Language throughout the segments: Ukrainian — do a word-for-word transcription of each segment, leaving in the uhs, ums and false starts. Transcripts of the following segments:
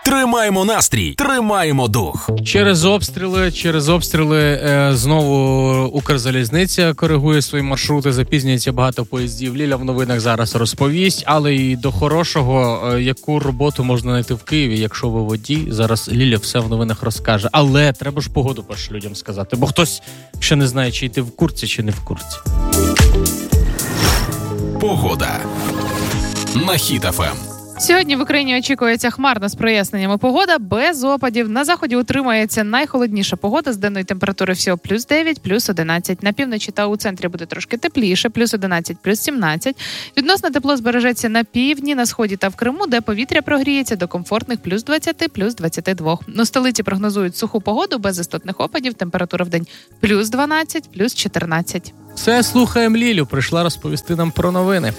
Тримаємо настрій, тримаємо дух. Через обстріли, через обстріли е, знову Укрзалізниця коригує свої маршрути, запізнюється багато поїздів. Ліля в новинах зараз розповість, але і до хорошого, е, яку роботу можна знайти в Києві, якщо ви водій. Зараз Ліля все в новинах розкаже. Але треба ж погоду перше людям сказати, бо хтось ще не знає, чи йти в курці, чи не в курці. Погода на Хіт еф ем. Сьогодні в Україні очікується хмарна з проясненнями погода, без опадів. На заході утримається найхолодніша погода з денної температури всього плюс дев'ять, плюс одинадцять. На півночі та у центрі буде трошки тепліше, плюс одинадцять, плюс сімнадцять. Відносно тепло збережеться на півдні, на сході та в Криму, де повітря прогріється до комфортних плюс двадцять, плюс двадцять два. На столиці прогнозують суху погоду, без істотних опадів, температура в день плюс дванадцять, плюс чотирнадцять. Все, слухаємо Лілю, прийшла розповісти нам про новини.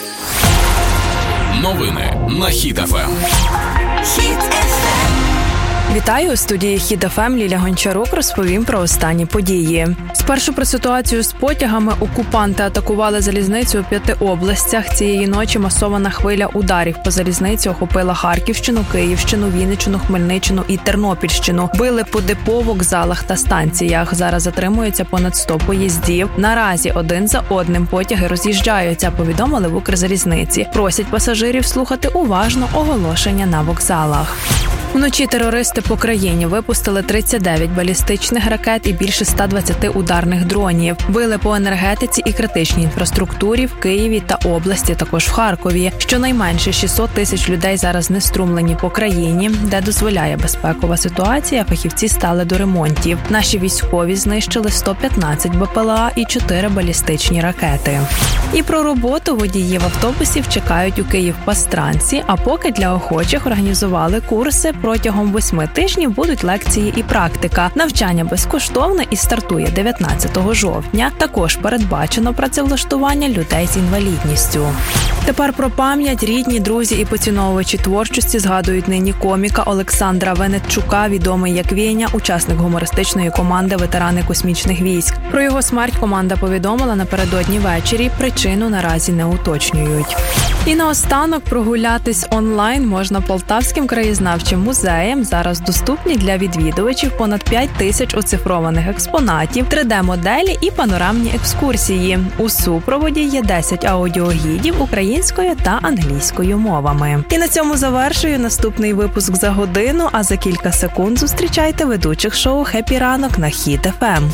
Новини на Хіт еф ем. Хіт еф ем. Вітаю, у студії Хіт еф ем Ліля Гончарук розповім про останні події. Спершу про ситуацію з потягами. Окупанти атакували залізницю у п'яти областях. Цієї ночі масована хвиля ударів по залізниці охопила Харківщину, Київщину, Вінниччину, Хмельниччину і Тернопільщину. Били по депо, вокзалах та станціях. Зараз затримується понад сто поїздів. Наразі один за одним потяги роз'їжджаються, повідомили в Укрзалізниці. Просять пасажирів слухати уважно оголошення на вокзалах. Вночі терористи по країні випустили тридцять дев'ять балістичних ракет і більше сто двадцять ударних дронів. Били по енергетиці і критичній інфраструктурі в Києві та області, також в Харкові. Щонайменше шістсот тисяч людей зараз знеструмлені по країні, де дозволяє безпекова ситуація, фахівці стали до ремонтів. Наші військові знищили сто п'ятнадцять бе пе ел а і чотири балістичні ракети. І про роботу водіїв автобусів чекають у Київпастранці, а поки для охочих організували курси. Протягом восьми тижнів будуть лекції і практика. Навчання безкоштовне і стартує дев'ятнадцятого жовтня. Також передбачено працевлаштування людей з інвалідністю. Тепер про пам'ять. Рідні, друзі і поціновувачі творчості згадують нині коміка Олександра Венедчука, відомий як Веня, учасник гумористичної команди «Ветерани космічних військ». Про його смерть команда повідомила напередодні ввечері. Причину наразі не уточнюють. І наостанок прогулятись онлайн можна Полтавським краєзнавчим музеєм. Зараз доступні для відвідувачів понад п'ять тисяч оцифрованих експонатів, три де-моделі і панорамні екскурсії. У супроводі є десять аудіогідів українською та англійською мовами. І на цьому завершую наступний випуск за годину, а за кілька секунд зустрічайте ведучих шоу «Хеппі ранок» на Хіт еф ем.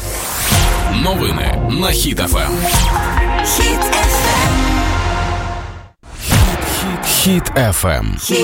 Новини на Хіт еф ем. Хіт еф ем. Хіт еф ем.